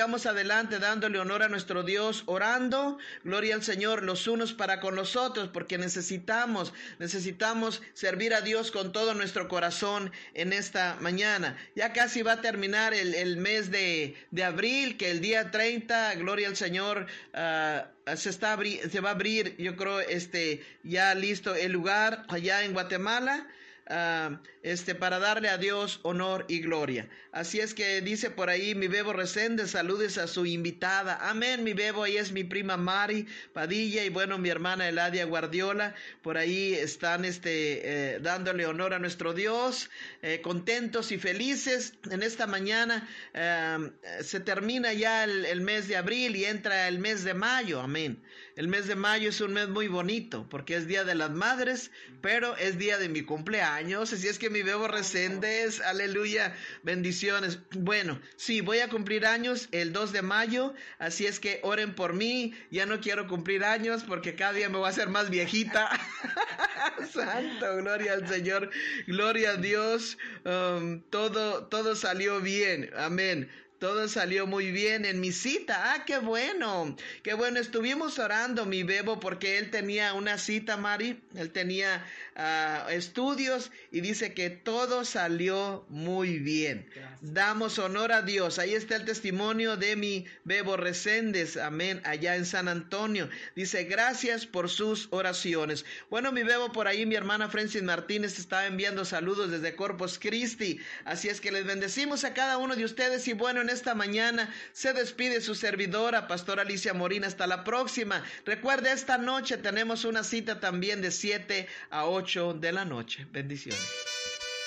sigamos adelante dándole honor a nuestro Dios, orando, gloria al Señor, los unos para con los otros, porque necesitamos servir a Dios con todo nuestro corazón en esta mañana. Ya casi va a terminar el mes de abril, que el día 30, gloria al Señor, se va a abrir, yo creo, ya listo el lugar allá en Guatemala, para darle a Dios honor y gloria. Así es que dice por ahí mi Bebo Resende, saludes a su invitada. Amén, mi Bebo, ahí es mi prima Mari Padilla y bueno, mi hermana Eladia Guardiola, por ahí están dándole honor a nuestro Dios, contentos y felices. En esta mañana se termina ya el mes de abril y entra el mes de mayo. Amén. El mes de mayo es un mes muy bonito porque es Día de las Madres, pero es día de mi cumpleaños. Así es que mi Bebo Reséndez, aleluya, bendiciones. Bueno, sí, voy a cumplir años el 2 de mayo, así es que oren por mí. Ya no quiero cumplir años porque cada día me voy a hacer más viejita. Santo, gloria al Señor, gloria a Dios. Todo salió bien, amén. Todo salió muy bien en mi cita. ¡Ah, qué bueno! ¡Qué bueno! Estuvimos orando, mi Bebo, porque él tenía una cita, Mari. Él tenía estudios y dice que todo salió muy bien. Gracias. Damos honor a Dios. Ahí está el testimonio de mi Bebo Reséndez. Amén. Allá en San Antonio. Dice, gracias por sus oraciones. Bueno, mi Bebo, por ahí mi hermana Francis Martínez estaba enviando saludos desde Corpus Christi. Así es que les bendecimos a cada uno de ustedes. Y bueno, en esta mañana se despide su servidora, Pastora Alicia Morín. Hasta la próxima. Recuerde, esta noche tenemos una cita también de 7 a 8 de la noche. Bendiciones.